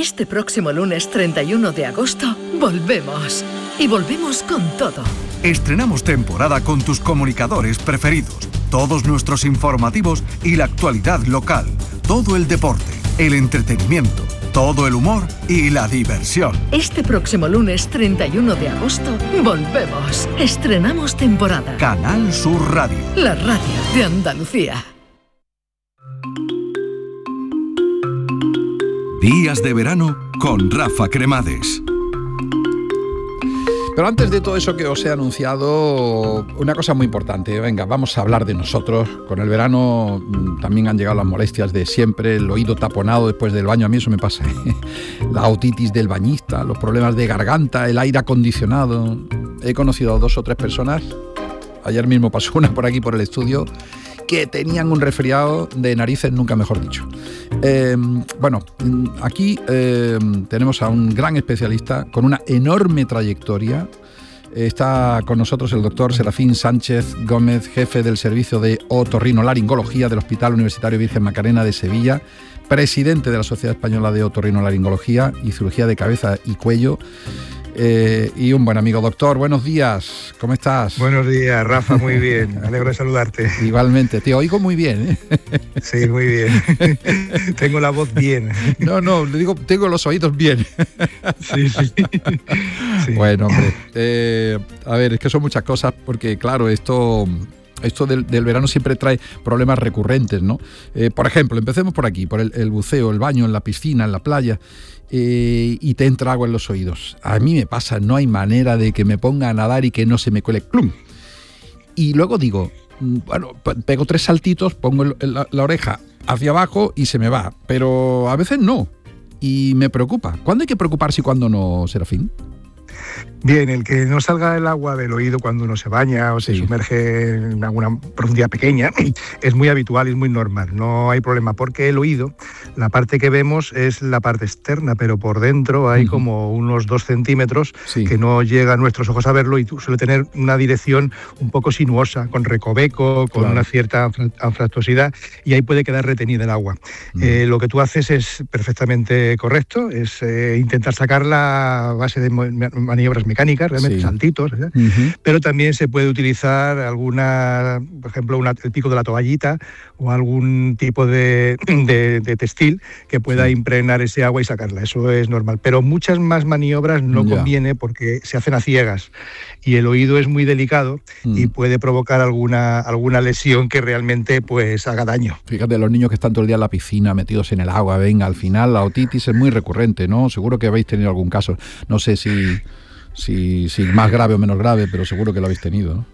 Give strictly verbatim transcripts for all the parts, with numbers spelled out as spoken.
Este próximo lunes treinta y uno de agosto, volvemos. Y volvemos con todo. Estrenamos temporada con tus comunicadores preferidos, todos nuestros informativos y la actualidad local, todo el deporte, el entretenimiento, todo el humor y la diversión. Este próximo lunes treinta y uno de agosto, volvemos. Estrenamos temporada. Canal Sur Radio. La radio de Andalucía. Días de verano con Rafa Cremades. Pero antes de todo eso que os he anunciado, una cosa muy importante. Venga, vamos a hablar de nosotros. Con el verano también han llegado las molestias de siempre, el oído taponado después del baño. A mí eso me pasa, ¿eh? La otitis del bañista, los problemas de garganta, el aire acondicionado. He conocido a dos o tres personas, ayer mismo pasó una por aquí por el estudio, que tenían un resfriado de narices, nunca mejor dicho. Eh, bueno, aquí eh, tenemos a un gran especialista con una enorme trayectoria. Está con nosotros el doctor Serafín Sánchez Gómez, jefe del servicio de otorrinolaringología del Hospital Universitario Virgen Macarena de Sevilla, presidente de la Sociedad Española de Otorrinolaringología y Cirugía de Cabeza y Cuello. Eh, y un buen amigo. Doctor, buenos días, ¿cómo estás? Buenos días, Rafa, muy bien, me alegro de saludarte. Igualmente, te oigo muy bien, ¿eh? Sí, muy bien. Tengo la voz bien. No, no, le digo, tengo los oídos bien. Sí, sí. Sí. Bueno, hombre, eh, a ver, es que son muchas cosas, porque claro, esto... Esto del, del verano siempre trae problemas recurrentes, ¿no? Eh, por ejemplo, empecemos por aquí, por el, el buceo, el baño en la piscina, en la playa, eh, y te entra agua en los oídos. A mí me pasa, no hay manera de que me ponga a nadar y que no se me cuele ¡plum! Y luego digo, bueno, pego tres saltitos, pongo el, la, la oreja hacia abajo y se me va, pero a veces no, y me preocupa. ¿Cuándo hay que preocuparse y cuándo no, Serafín? Bien, el que no salga el agua del oído cuando uno se baña o se sí. sumerge en alguna profundidad pequeña es muy habitual y es muy normal, no hay problema, porque el oído, la parte que vemos es la parte externa, pero por dentro hay uh-huh. como unos dos centímetros sí. que no llega a nuestros ojos a verlo y suele tener una dirección un poco sinuosa, con recoveco, con claro. una cierta anfractuosidad, y ahí puede quedar retenida el agua. Uh-huh. Eh, lo que tú haces es perfectamente correcto, es eh, intentar sacarla a base de maniobras mecánicas, realmente sí. saltitos, ¿eh? uh-huh. pero también se puede utilizar alguna, por ejemplo, una, el pico de la toallita o algún tipo de, de, de textil que pueda sí. impregnar ese agua y sacarla, eso es normal. Pero muchas más maniobras no ya. conviene porque se hacen a ciegas y el oído es muy delicado uh-huh. y puede provocar alguna, alguna lesión que realmente pues haga daño. Fíjate, los niños que están todo el día en la piscina metidos en el agua, venga, al final la otitis es muy recurrente, ¿no? Seguro que habéis tenido algún caso, no sé si... Si, si más grave o menos grave, pero seguro que lo habéis tenido, ¿no?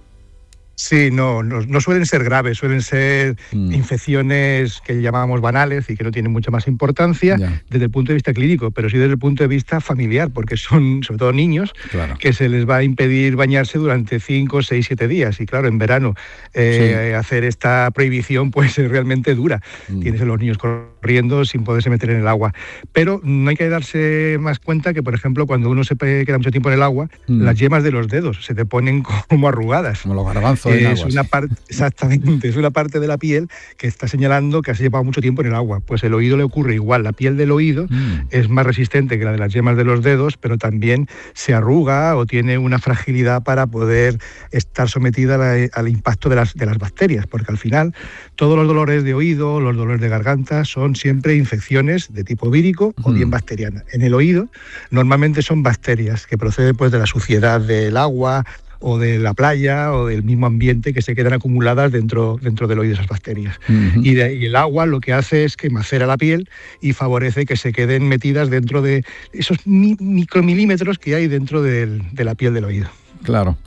Sí, no, no, no suelen ser graves, suelen ser mm. infecciones que llamamos banales y que no tienen mucha más importancia yeah. desde el punto de vista clínico, pero sí desde el punto de vista familiar, porque son sobre todo niños claro. que se les va a impedir bañarse durante cinco, seis, siete días. Y claro, en verano eh, sí. hacer esta prohibición pues es realmente dura. Mm. Tienes a los niños corriendo sin poderse meter en el agua. Pero no hay que darse más cuenta que, por ejemplo, cuando uno se queda mucho tiempo en el agua, mm. las yemas de los dedos se te ponen como arrugadas. Como los garbanzos. Es una parte, exactamente, es una parte de la piel que está señalando que has llevado mucho tiempo en el agua. Pues el oído le ocurre igual. La piel del oído mm. es más resistente que la de las yemas de los dedos, pero también se arruga o tiene una fragilidad para poder estar sometida a la, al impacto de las, de las bacterias, porque al final todos los dolores de oído, los dolores de garganta son siempre infecciones de tipo vírico mm. o bien bacteriana. En el oído normalmente son bacterias que proceden pues de la suciedad del agua, o de la playa o del mismo ambiente que se quedan acumuladas dentro, dentro del oído esas bacterias. Uh-huh. Y, de, y el agua lo que hace es que macera la piel y favorece que se queden metidas dentro de esos mi, micromilímetros que hay dentro del, de la piel del oído. Claro.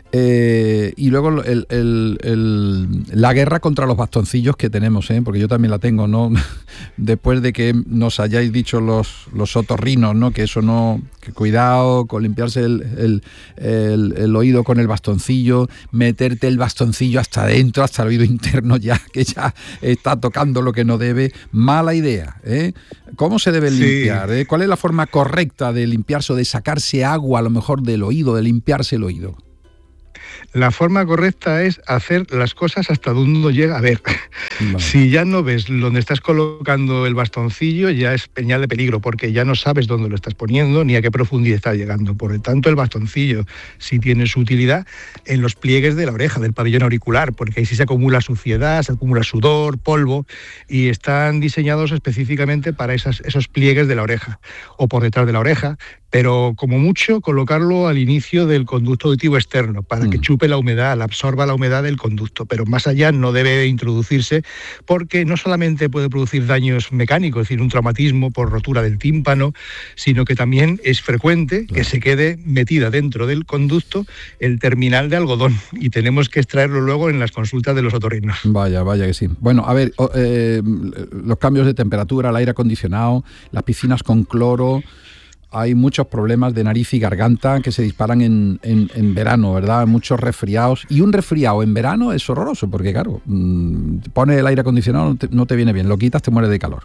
Eh, y luego el, el, el, la guerra contra los bastoncillos que tenemos, ¿eh? Porque yo también la tengo, ¿no? Después de que nos hayáis dicho los, los otorrinos, ¿no? Que eso no, que cuidado con limpiarse el, el, el, el oído con el bastoncillo, meterte el bastoncillo hasta adentro, hasta el oído interno, ya que ya está tocando lo que no debe. Mala idea, ¿eh? ¿Cómo se debe limpiar? Sí. ¿eh? ¿Cuál es la forma correcta de limpiarse o de sacarse agua a lo mejor del oído, de limpiarse el oído? La forma correcta es hacer las cosas hasta donde uno llega a ver. Vale. Si ya no ves donde estás colocando el bastoncillo, ya es señal de peligro, porque ya no sabes dónde lo estás poniendo ni a qué profundidad está llegando. Por lo tanto, el bastoncillo sí tiene su utilidad en los pliegues de la oreja, del pabellón auricular, porque ahí sí se acumula suciedad, se acumula sudor, polvo, y están diseñados específicamente para esas, esos pliegues de la oreja, o por detrás de la oreja, pero como mucho colocarlo al inicio del conducto auditivo externo, para mm. que chupe la humedad, la absorba la humedad del conducto, pero más allá no debe introducirse, porque no solamente puede producir daños mecánicos, es decir, un traumatismo por rotura del tímpano, sino que también es frecuente claro. que se quede metida dentro del conducto el terminal de algodón, y tenemos que extraerlo luego en las consultas de los otorrinos. Vaya, vaya que sí. Bueno, a ver, eh, los cambios de temperatura, el aire acondicionado, las piscinas con cloro... Hay muchos problemas de nariz y garganta que se disparan en, en, en verano, ¿verdad? Muchos resfriados. Y un resfriado en verano es horroroso, porque claro, mmm, pones el aire acondicionado, no te, no te viene bien, lo quitas, te mueres de calor.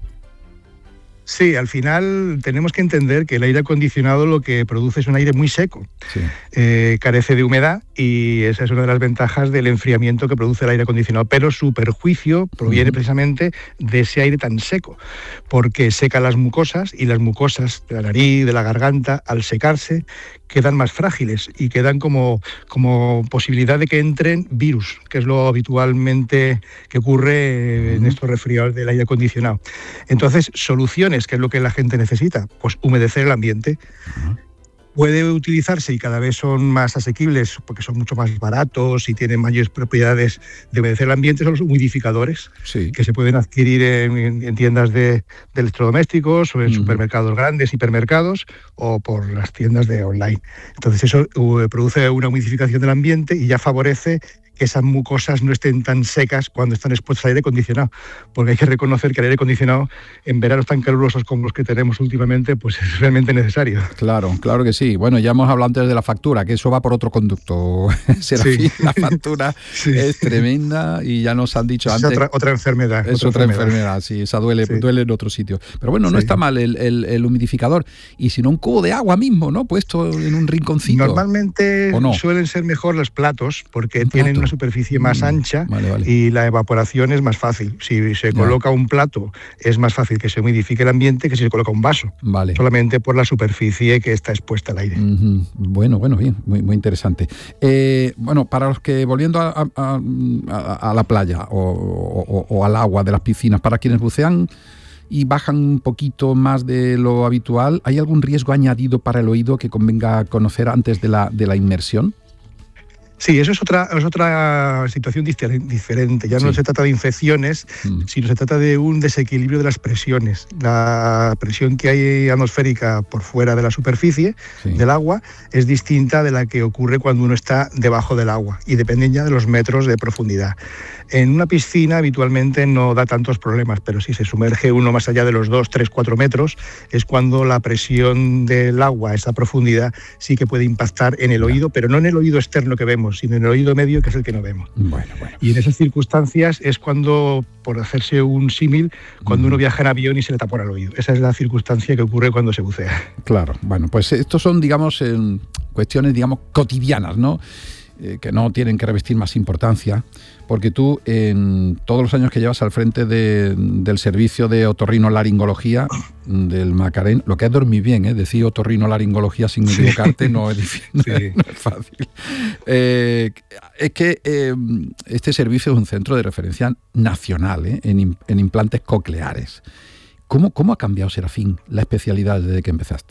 Sí, al final tenemos que entender que el aire acondicionado lo que produce es un aire muy seco, sí. eh, carece de humedad, y esa es una de las ventajas del enfriamiento que produce el aire acondicionado, pero su perjuicio proviene uh-huh. precisamente de ese aire tan seco, porque seca las mucosas, y las mucosas de la nariz, de la garganta, al secarse, quedan más frágiles y quedan como, como posibilidad de que entren virus, que es lo habitualmente que ocurre uh-huh. en estos resfriados del aire acondicionado. Entonces, soluciones, que es lo que la gente necesita, pues humedecer el ambiente. Uh-huh. Puede utilizarse, y cada vez son más asequibles porque son mucho más baratos y tienen mayores propiedades de humedecer el ambiente, son los humidificadores sí. que se pueden adquirir en, en, en tiendas de, de electrodomésticos o en uh-huh. supermercados grandes, hipermercados, o por las tiendas de online. Entonces eso uh, produce una humidificación del ambiente y ya favorece que esas mucosas no estén tan secas cuando están expuestas al aire acondicionado, porque hay que reconocer que el aire acondicionado en veranos tan calurosos como los que tenemos últimamente, pues es realmente necesario. Claro, claro que sí. Bueno, ya hemos hablado antes de la factura, que eso va por otro conducto. Serafín, sí. La factura sí. es tremenda, y ya nos han dicho es antes... Es otra, otra enfermedad. Es otra, otra enfermedad. enfermedad, sí, esa duele, sí. duele en otro sitio. Pero bueno, no sí. está mal el, el, el humidificador, y si no un cubo de agua mismo, ¿no? Puesto en un rinconcito. Normalmente no? suelen ser mejor los platos, porque ¿Un tienen plato? una superficie más ancha vale, vale. y la evaporación es más fácil. Si se ya. coloca un plato, es más fácil que se humidifique el ambiente que si se coloca un vaso, vale. solamente por la superficie que está expuesta al aire. Uh-huh. Bueno, bueno, bien, muy, muy interesante. Eh, bueno, para los que, volviendo a, a, a, a la playa o, o, o al agua de las piscinas, para quienes bucean y bajan un poquito más de lo habitual, ¿hay algún riesgo añadido para el oído que convenga conocer antes de la, de la inmersión? Sí, eso es otra, es otra situación diferente. Ya no sí. se trata de infecciones, mm. sino se trata de un desequilibrio de las presiones. La presión que hay atmosférica por fuera de la superficie sí. del agua es distinta de la que ocurre cuando uno está debajo del agua, y dependen ya de los metros de profundidad. En una piscina habitualmente no da tantos problemas, pero si se sumerge uno más allá de los dos, tres, cuatro metros, es cuando la presión del agua a esa profundidad sí que puede impactar en el oído, pero no en el oído externo que vemos, sino en el oído medio, que es el que no vemos. Bueno, bueno. Y en esas circunstancias es cuando, por hacerse un símil, cuando uh-huh. uno viaja en avión y se le tapona el oído. Esa es la circunstancia que ocurre cuando se bucea. Claro, bueno, pues estos son, digamos, eh, cuestiones, digamos, cotidianas, ¿no? Eh, que no tienen que revestir más importancia, porque tú, en todos los años que llevas al frente de, del servicio de otorrinolaringología del Macarena, lo que es dormir bien, ¿eh? Decir otorrinolaringología sin sí. equivocarte no es difícil, sí. no es fácil. Eh, es que eh, este servicio es un centro de referencia nacional ¿eh? en, en implantes cocleares. ¿Cómo, ¿Cómo ha cambiado, Serafín, la especialidad desde que empezaste?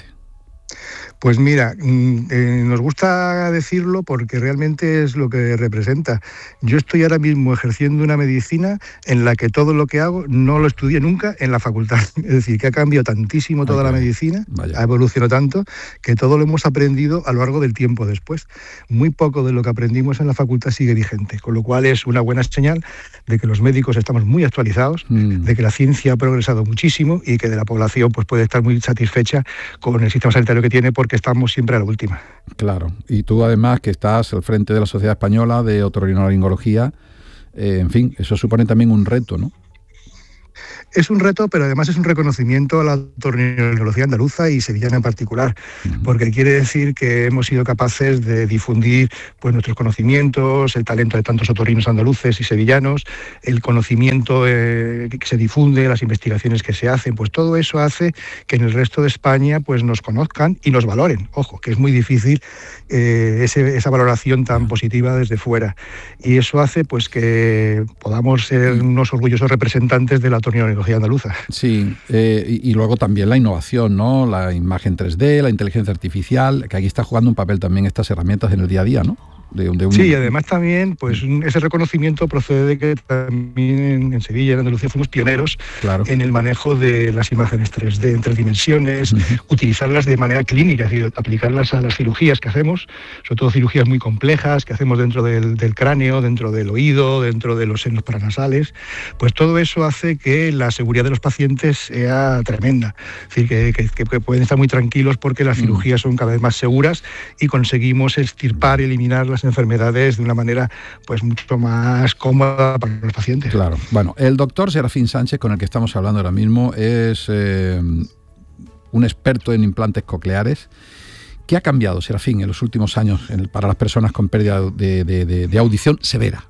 Pues mira, eh, nos gusta decirlo porque realmente es lo que representa. Yo estoy ahora mismo ejerciendo una medicina en la que todo lo que hago no lo estudié nunca en la facultad. Es decir, que ha cambiado tantísimo toda Vaya. la medicina, Vaya. ha evolucionado tanto, que todo lo hemos aprendido a lo largo del tiempo después. Muy poco de lo que aprendimos en la facultad sigue vigente, con lo cual es una buena señal de que los médicos estamos muy actualizados, mm. de que la ciencia ha progresado muchísimo y que de la población pues, puede estar muy satisfecha con el sistema sanitario que tiene, porque estamos siempre a la última. Claro, y tú además que estás al frente de la Sociedad Española de Otorrinolaringología, eh, en fin, eso supone también un reto, ¿no? Es un reto, pero además es un reconocimiento a la otorrinolaringología andaluza y sevillana en particular, porque quiere decir que hemos sido capaces de difundir pues, nuestros conocimientos, el talento de tantos otorrinos andaluces y sevillanos, el conocimiento eh, que se difunde, las investigaciones que se hacen, pues todo eso hace que en el resto de España pues, nos conozcan y nos valoren. Ojo, que es muy difícil eh, ese, esa valoración tan positiva desde fuera. Y eso hace pues, que podamos ser unos orgullosos representantes de la otorrinolaringología andaluza. Sí, eh, y, y luego también la innovación, ¿no? La imagen tres D, la inteligencia artificial, que aquí está jugando un papel también estas herramientas en el día a día, ¿no? De, de un... Sí, y además también pues ese reconocimiento procede de que también en, en Sevilla y en Andalucía fuimos pioneros claro. en el manejo de las imágenes tres D en tres dimensiones, uh-huh. utilizarlas de manera clínica, es decir, aplicarlas a las cirugías que hacemos, sobre todo cirugías muy complejas que hacemos dentro del, del cráneo, dentro del oído, dentro de los senos paranasales, pues todo eso hace que la seguridad de los pacientes sea tremenda, es decir, que, que, que pueden estar muy tranquilos porque las uh-huh. cirugías son cada vez más seguras y conseguimos extirpar y eliminar las enfermedades de una manera pues mucho más cómoda para los pacientes. Claro. Bueno, el doctor Serafín Sánchez, con el que estamos hablando ahora mismo, es eh, un experto en implantes cocleares. ¿Qué ha cambiado, Serafín, en los últimos años en, para las personas con pérdida de, de, de, de audición severa?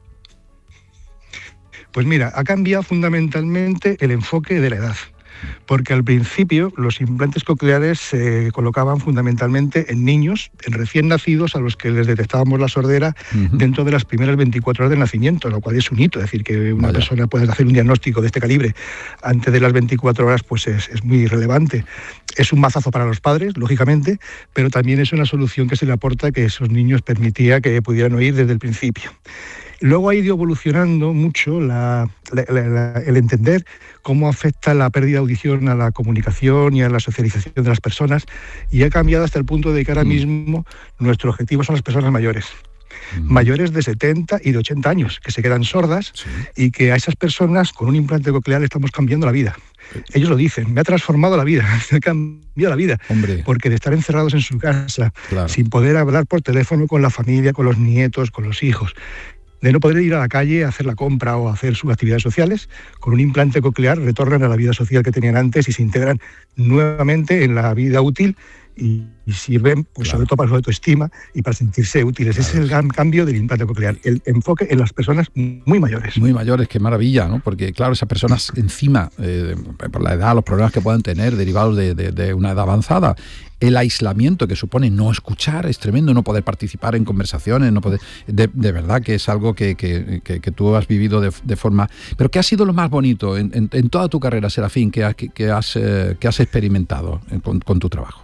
Pues mira, ha cambiado fundamentalmente el enfoque de la edad. Porque al principio los implantes cocleares se colocaban fundamentalmente en niños, en recién nacidos, a los que les detectábamos la sordera uh-huh. dentro de las primeras veinticuatro horas del nacimiento, lo cual es un hito, es decir, que una Vaya. persona pueda hacer un diagnóstico de este calibre antes de las veinticuatro horas, pues es, es muy relevante. Es un mazazo para los padres, lógicamente, pero también es una solución que se le aporta que esos niños permitía que pudieran oír desde el principio. Luego ha ido evolucionando mucho la, la, la, la, el entender cómo afecta la pérdida de audición a la comunicación y a la socialización de las personas, y ha cambiado hasta el punto de que ahora mismo nuestro objetivo son las personas mayores. Mm. Mayores de setenta y de ochenta años, que se quedan sordas sí. y que a esas personas con un implante coclear le estamos cambiando la vida. Ellos lo dicen, me ha transformado la vida, me ha cambiado la vida, Hombre. porque de estar encerrados en su casa, claro. sin poder hablar por teléfono con la familia, con los nietos, con los hijos, de no poder ir a la calle a hacer la compra o a hacer sus actividades sociales, con un implante coclear retornan a la vida social que tenían antes y se integran nuevamente en la vida útil y, y sirven pues, claro. sobre todo para su autoestima y para sentirse útiles. Claro. Ese es el gran cambio del implante coclear, el enfoque en las personas muy mayores. Muy mayores, qué maravilla, ¿no? Porque claro, esas personas encima, eh, por la edad, los problemas que puedan tener derivados de, de, de una edad avanzada, el aislamiento que supone no escuchar es tremendo, no poder participar en conversaciones, no poder, de, de verdad que es algo que, que, que, que tú has vivido de, de forma... Pero ¿qué ha sido lo más bonito en, en, en toda tu carrera, Serafín, que, que, que, has, eh, que has experimentado con, con tu trabajo?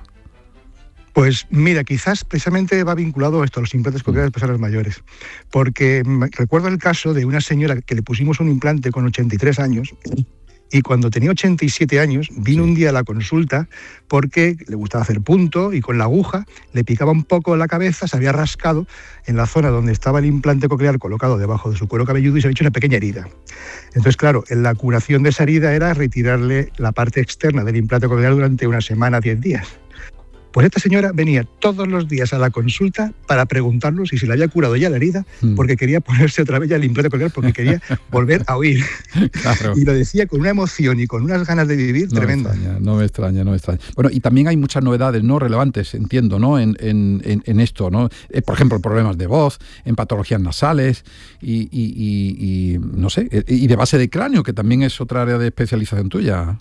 Pues mira, quizás precisamente va vinculado esto a los implantes cocleares de personas mayores, porque recuerdo el caso de una señora que le pusimos un implante con ochenta y tres años y cuando tenía ochenta y siete años vino sí. un día a la consulta porque le gustaba hacer punto y con la aguja le picaba un poco la cabeza, se había rascado en la zona donde estaba el implante coclear colocado debajo de su cuero cabelludo y se había hecho una pequeña herida. Entonces, claro, la curación de esa herida era retirarle la parte externa del implante coclear durante una semana, diez días. Pues esta señora venía todos los días a la consulta para preguntarnos si se le había curado ya la herida, porque quería ponerse otra vez ya el implante coclear, porque quería volver a oír. Claro. Y lo decía con una emoción y con unas ganas de vivir no tremendas. Me extraña, no me extraña, no me extraña. Bueno, y también hay muchas novedades no relevantes, entiendo, ¿no? En, en, en, en esto, ¿no? Eh, por ejemplo, problemas de voz, en patologías nasales y, y, y, y no sé, y de base de cráneo, que también es otra área de especialización tuya.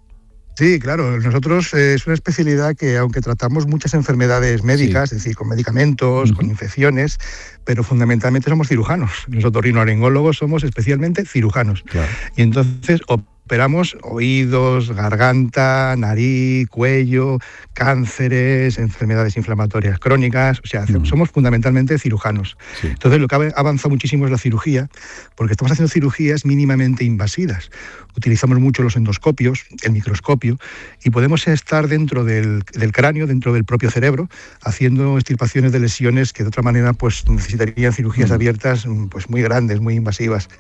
Sí, claro. Nosotros eh, es una especialidad que, aunque tratamos muchas enfermedades médicas, sí. es decir, con medicamentos, uh-huh. con infecciones, pero fundamentalmente somos cirujanos. Los otorrinolaringólogos somos especialmente cirujanos. Claro. Y entonces operamos oídos, garganta, nariz, cuello, cánceres, enfermedades inflamatorias crónicas, o sea, uh-huh. somos fundamentalmente cirujanos. Sí. Entonces lo que ha avanzado muchísimo es la cirugía, porque estamos haciendo cirugías mínimamente invasivas. Utilizamos mucho los endoscopios, el microscopio, y podemos estar dentro del, del cráneo, dentro del propio cerebro, haciendo extirpaciones de lesiones que de otra manera pues necesitarían cirugías uh-huh. abiertas pues muy grandes, muy invasivas.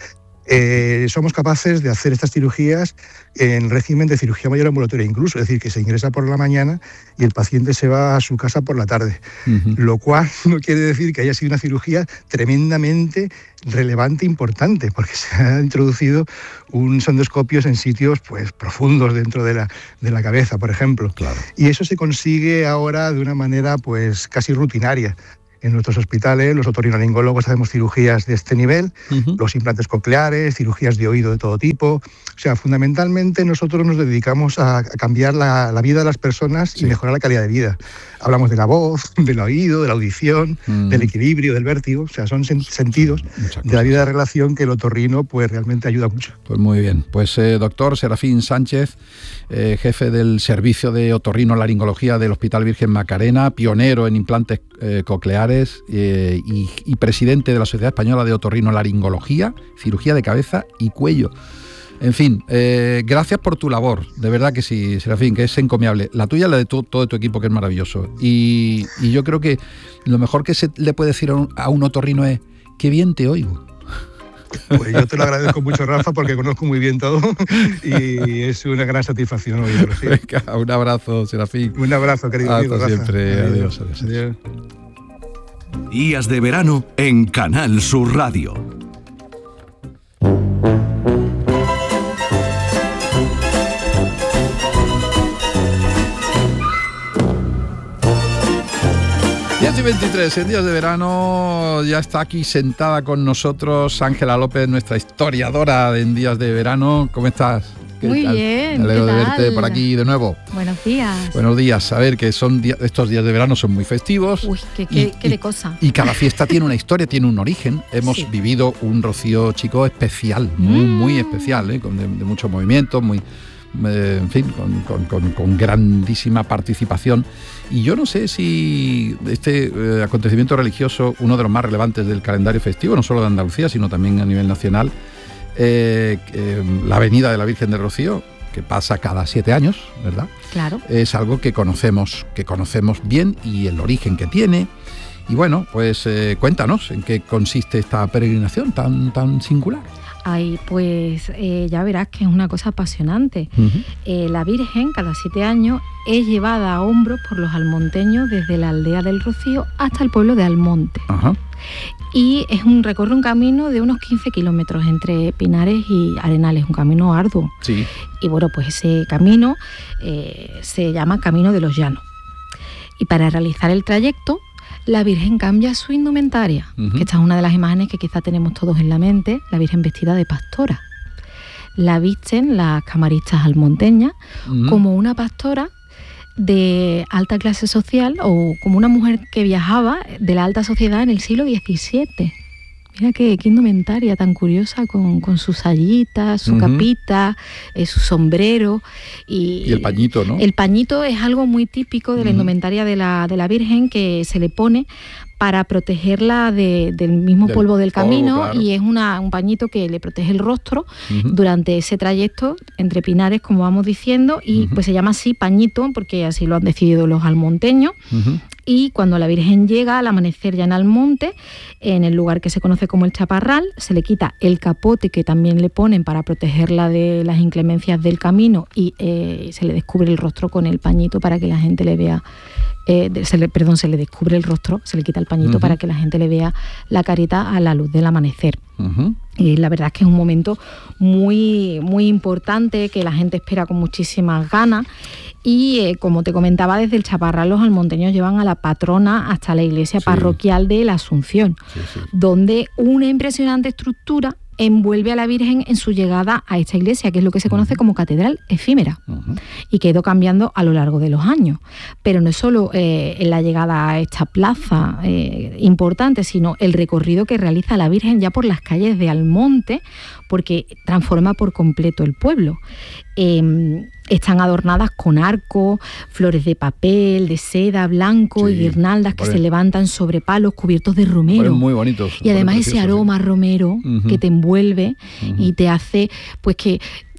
Eh, somos capaces de hacer estas cirugías en régimen de cirugía mayor ambulatoria incluso, es decir, que se ingresa por la mañana y el paciente se va a su casa por la tarde, uh-huh. Lo cual no quiere decir que haya sido una cirugía tremendamente relevante e importante, porque se ha introducido un sondoscopios en sitios pues profundos dentro de la, de la cabeza, por ejemplo. Claro. Y eso se consigue ahora de una manera pues casi rutinaria. En nuestros hospitales, los otorrinolaringólogos hacemos cirugías de este nivel, uh-huh. Los implantes cocleares, cirugías de oído de todo tipo. O sea, fundamentalmente nosotros nos dedicamos a, a cambiar la, la vida de las personas sí. Y mejorar la calidad de vida. Hablamos de la voz, del oído, de la audición, uh-huh. Del equilibrio, del vértigo. O sea, son sen- sentidos de la vida de relación que el otorrino pues realmente ayuda mucho. Pues muy bien. Pues eh, doctor Serafín Sánchez, eh, jefe del Servicio de Otorrinolaringología del Hospital Virgen Macarena, pionero en implantes eh, cocleares, Eh, y, y presidente de la Sociedad Española de Otorrinolaringología, cirugía de cabeza y cuello. En fin, eh, gracias por tu labor, de verdad que sí, Serafín, que es encomiable. La tuya y la de tu, todo tu equipo, que es maravilloso. Y, y yo creo que lo mejor que se le puede decir a un, a un otorrino es: qué bien te oigo. Pues yo te lo agradezco mucho, Rafa, porque conozco muy bien todo y es una gran satisfacción oírlo. ¿Sí? Venga, un abrazo, Serafín. Un abrazo, querido Hasta amigo, Rafa. siempre. Adiós. Adiós, adiós, adiós. Días de verano en Canal Sur Radio. diez y veintitrés, en días de verano, ya está aquí sentada con nosotros Ángela López, nuestra historiadora en días de verano. ¿Cómo estás? Muy tal? bien. Me alegro ¿qué de tal? verte por aquí de nuevo. Buenos días. Buenos días. A ver, que son día, estos días de verano son muy festivos. Uy, qué, y, qué, qué y, de cosa. Y cada fiesta tiene una historia, tiene un origen. Hemos sí. vivido un Rocío Chico especial, muy, mm. muy especial, ¿eh? Con de, de mucho movimiento, muy... Eh, en fin, con, con, con, con grandísima participación. Y yo no sé si este eh, acontecimiento religioso, uno de los más relevantes del calendario festivo, no solo de Andalucía, sino también a nivel nacional, eh, eh, la Avenida de la Virgen de Rocío, que pasa cada siete años, ¿verdad? Claro. Es algo que conocemos, que conocemos bien y el origen que tiene. Y bueno, pues eh, cuéntanos en qué consiste esta peregrinación tan, tan singular. Ay, pues eh, ya verás que es una cosa apasionante. Uh-huh. Eh, la Virgen, cada siete años, es llevada a hombros por los almonteños desde la aldea del Rocío hasta el pueblo de Almonte. Uh-huh. Y es un recorre un camino de unos quince kilómetros entre Pinares y Arenales, un camino arduo. Sí. Y bueno, pues ese camino eh, se llama Camino de los Llanos. Y para realizar el trayecto, la Virgen cambia su indumentaria, uh-huh. que esta es una de las imágenes que quizá tenemos todos en la mente, la Virgen vestida de pastora. La visten las camaristas almonteñas uh-huh. como una pastora de alta clase social o como una mujer que viajaba de la alta sociedad en el siglo diecisiete. Mira qué, qué indumentaria tan curiosa, con, con sus sayitas, su uh-huh. capita, eh, su sombrero. Y, y el pañito, ¿no? El pañito es algo muy típico de la uh-huh. indumentaria de la, de la Virgen, que se le pone para protegerla de, del mismo del polvo del camino, polvo, claro. Y es una, un pañito que le protege el rostro uh-huh. durante ese trayecto entre Pinares, como vamos diciendo, y uh-huh. pues se llama así pañito porque así lo han decidido los almonteños. Uh-huh. Y cuando la Virgen llega al amanecer ya en Almonte, en el lugar que se conoce como el Chaparral, se le quita el capote que también le ponen para protegerla de las inclemencias del camino y eh, se le descubre el rostro con el pañito para que la gente le vea, eh, se le, perdón, se le descubre el rostro, se le quita el pañito uh-huh. para que la gente le vea la carita a la luz del amanecer. Uh-huh. Y la verdad es que es un momento muy, muy importante que la gente espera con muchísimas ganas. Y eh, como te comentaba, desde el Chaparral los almonteños llevan a la patrona hasta la iglesia sí. parroquial de la Asunción, sí, sí. donde una impresionante estructura envuelve a la Virgen en su llegada a esta iglesia, que es lo que se conoce uh-huh. como catedral efímera, uh-huh. y que ha ido cambiando a lo largo de los años. Pero no es solo eh, en la llegada a esta plaza eh, importante, sino el recorrido que realiza la Virgen ya por las calles de Almonte, porque transforma por completo el pueblo. Eh, están adornadas con arcos, flores de papel, de seda, blanco sí, y guirnaldas que se levantan sobre palos cubiertos de romero. Muy bonitos. Y además ese aroma sí. romero uh-huh. que te envuelve uh-huh. y te hace pues que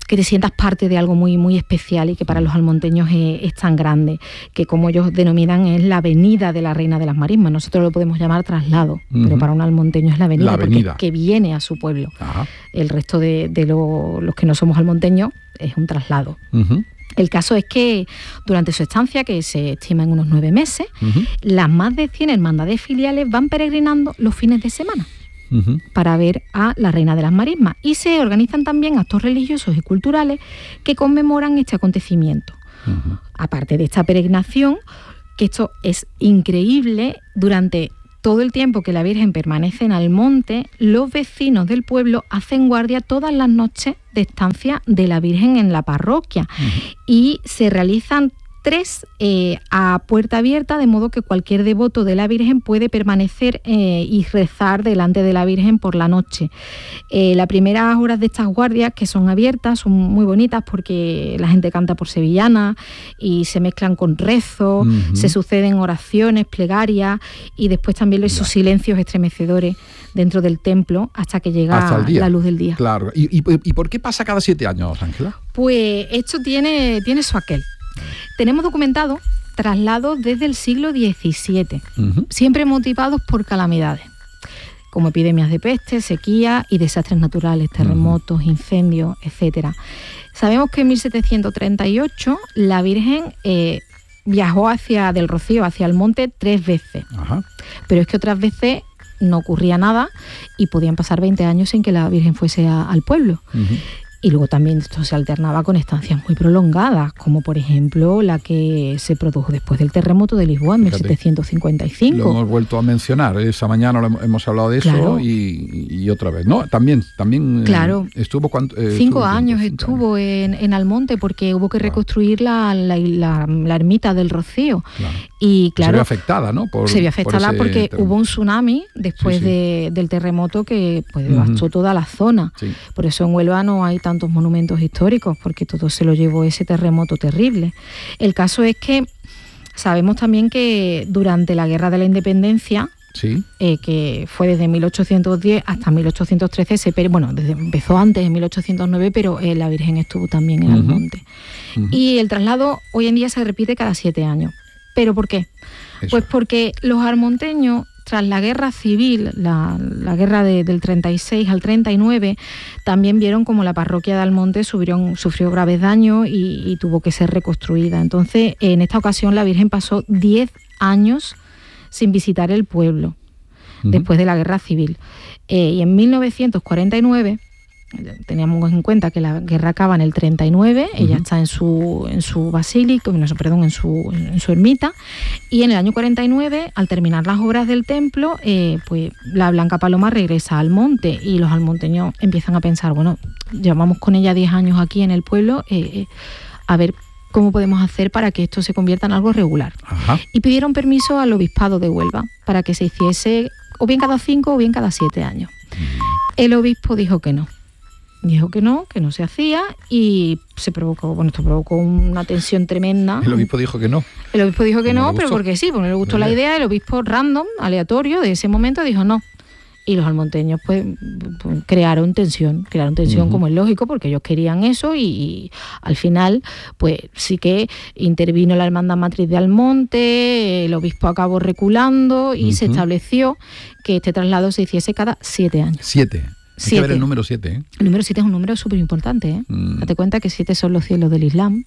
que te sientas parte de algo muy, muy especial y que para los almonteños es, es tan grande, que como ellos denominan es la venida de la Reina de las Marismas. Nosotros lo podemos llamar traslado, uh-huh. pero para un almonteño es la venida, la venida. porque que viene a su pueblo. Ajá. El resto de, de lo, los que no somos almonteños es un traslado. Uh-huh. El caso es que durante su estancia, que se estima en unos nueve meses, uh-huh. las más de cien hermandades filiales van peregrinando los fines de semana. Uh-huh. Para ver a la Reina de las Marismas, y se organizan también actos religiosos y culturales que conmemoran este acontecimiento. Uh-huh. Aparte de esta peregrinación, que esto es increíble, durante todo el tiempo que la Virgen permanece en Almonte, los vecinos del pueblo hacen guardia todas las noches de estancia de la Virgen en la parroquia. Uh-huh. Y se realizan tres eh, a puerta abierta, de modo que cualquier devoto de la Virgen puede permanecer eh, y rezar delante de la Virgen por la noche. Eh, las primeras horas de estas guardias, que son abiertas, son muy bonitas porque la gente canta por sevillana y se mezclan con rezos, uh-huh. se suceden oraciones, plegarias, y después también esos silencios estremecedores dentro del templo hasta que llega hasta la luz del día. Claro. ¿Y, y, ¿Y por qué pasa cada siete años, Ángela? Pues esto tiene, tiene su aquel. Tenemos documentado traslados desde el siglo diecisiete, uh-huh. siempre motivados por calamidades, como epidemias de peste, sequía y desastres naturales, terremotos, uh-huh. incendios, etcétera. Sabemos que en mil setecientos treinta y ocho la Virgen eh, viajó hacia del Rocío, hacia el monte, tres veces. Uh-huh. Pero es que otras veces no ocurría nada y podían pasar veinte años sin que la Virgen fuese a, al pueblo. Uh-huh. Y luego también esto se alternaba con estancias muy prolongadas, como por ejemplo la que se produjo después del terremoto de Lisboa en Fíjate, mil setecientos cincuenta y cinco. Lo hemos vuelto a mencionar, esa mañana lo hemos hablado de eso, claro. y, y otra vez, ¿no? También, también claro. eh, estuvo... ¿cuánto, eh, cinco estuvo años cinco estuvo años. En, en Almonte porque hubo que reconstruir la, la, la, la ermita del Rocío. Claro. Y claro, se vio afectada, ¿no? Por, se vio afectada por porque terremoto. Hubo un tsunami después sí, sí. De, del terremoto que pues, devastó uh-huh. toda la zona. Sí. Por eso en Huelva no hay tantos monumentos históricos, porque todo se lo llevó ese terremoto terrible. El caso es que sabemos también que durante la Guerra de la Independencia, sí. eh, que fue desde mil ochocientos diez hasta mil ochocientos trece, se, bueno, desde, empezó antes, en mil ochocientos nueve, pero eh, la Virgen estuvo también en uh-huh. Almonte. Uh-huh. Y el traslado hoy en día se repite cada siete años. ¿Pero por qué? Eso. Pues porque los almonteños, tras la guerra civil, la, la guerra de, del treinta y seis al treinta y nueve, también vieron como la parroquia de Almonte sufrió, sufrió graves daños y, y tuvo que ser reconstruida. Entonces, en esta ocasión la Virgen pasó diez años sin visitar el pueblo, uh-huh. después de la guerra civil. Eh, y en mil novecientos cuarenta y nueve... teníamos en cuenta que la guerra acaba en el treinta y nueve, uh-huh. ella está en su en su basílica, no, perdón, en su en su ermita, y en el año cuarenta y nueve, al terminar las obras del templo, eh, pues la Blanca Paloma regresa al monte y los almonteños empiezan a pensar, bueno, llevamos con ella diez años aquí en el pueblo, eh, eh, a ver cómo podemos hacer para que esto se convierta en algo regular. Ajá. Y pidieron permiso al obispado de Huelva para que se hiciese o bien cada cinco o bien cada siete años. Uh-huh. El obispo dijo que no. Dijo que no, que no se hacía y se provocó, bueno, esto provocó una tensión tremenda. El obispo dijo que no. El obispo dijo que no, no pero porque sí, porque no le gustó la idea, el obispo random, aleatorio, de ese momento dijo no. Y los almonteños pues, pues crearon tensión, crearon tensión uh-huh. como es lógico, porque ellos querían eso y, y al final pues sí que intervino la Hermandad Matriz de Almonte, el obispo acabó reculando y uh-huh. se estableció que este traslado se hiciese cada siete años. Siete. Hay que ver el número siete, ¿eh? El número siete es un número súper importante, ¿eh? Mm. Date cuenta que siete son los cielos del Islam.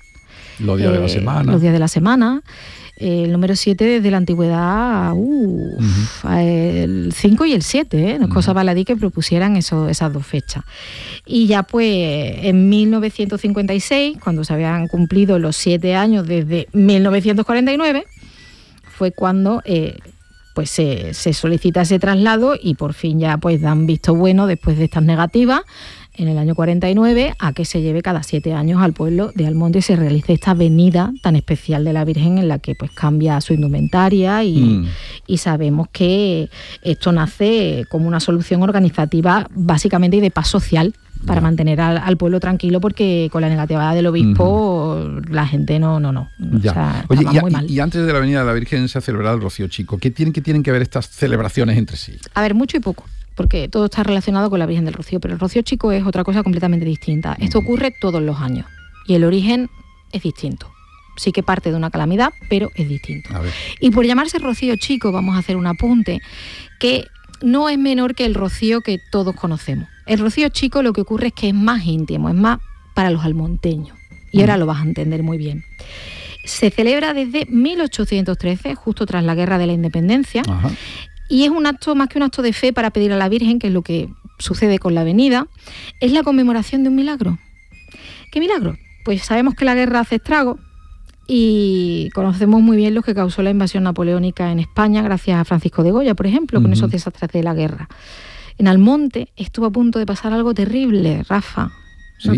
Los días eh, de la semana. Los días de la semana. Eh, el número siete desde la antigüedad, uh, uh-huh. el cinco y el siete, ¿eh? No es uh-huh. cosa baladí que propusieran eso, esas dos fechas. Y ya pues en mil novecientos cincuenta y seis, cuando se habían cumplido los siete años desde mil novecientos cuarenta y nueve, fue cuando... Eh, pues se, se solicita ese traslado y por fin ya pues dan visto bueno después de estas negativas en el año cuarenta y nueve a que se lleve cada siete años al pueblo de Almonte y se realice esta venida tan especial de la Virgen en la que pues cambia su indumentaria y, mm. y sabemos que esto nace como una solución organizativa básicamente y de paz social para ya. mantener al, al pueblo tranquilo, porque con la negativa del obispo uh-huh. la gente no, no, no. Ya. O sea, Oye, y, muy mal. y antes de la venida de la Virgen se ha celebrado el Rocío Chico. ¿Qué tienen, qué tienen que ver estas celebraciones entre sí? A ver, mucho y poco. porque todo está relacionado con la Virgen del Rocío, pero el Rocío Chico es otra cosa completamente distinta. Esto ocurre todos los años y el origen es distinto. Sí que parte de una calamidad, pero es distinto. Y por llamarse Rocío Chico, vamos a hacer un apunte que no es menor que el rocío que todos conocemos. El Rocío Chico lo que ocurre es que es más íntimo, es más para los almonteños. Y ahora lo vas a entender muy bien. Se celebra desde mil ochocientos trece, justo tras la Guerra de la Independencia. Ajá. Y es un acto, más que un acto de fe para pedir a la Virgen, que es lo que sucede con la avenida, es la conmemoración de un milagro. ¿Qué milagro? Pues sabemos que la guerra hace estragos y conocemos muy bien lo que causó la invasión napoleónica en España, gracias a Francisco de Goya, por ejemplo, con uh-huh. esos desastres de la guerra. En Almonte estuvo a punto de pasar algo terrible, Rafa.